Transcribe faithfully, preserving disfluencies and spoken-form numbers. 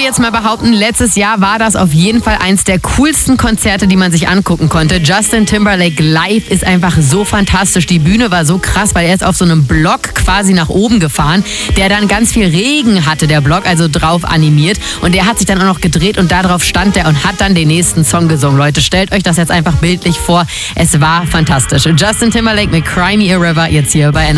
jetzt mal behaupten, letztes Jahr war das auf jeden Fall eins der coolsten Konzerte, die man sich angucken konnte. Justin Timberlake live ist einfach so fantastisch. Die Bühne war so krass, weil er ist auf so einem Block quasi nach oben gefahren, der dann ganz viel Regen hatte, der Block, also drauf animiert. Und der hat sich dann auch noch gedreht und darauf stand er und hat dann den nächsten Song gesungen. Leute, stellt euch das jetzt einfach bildlich vor. Es war fantastisch. Justin Timberlake mit Cry Me a River jetzt hier bei N R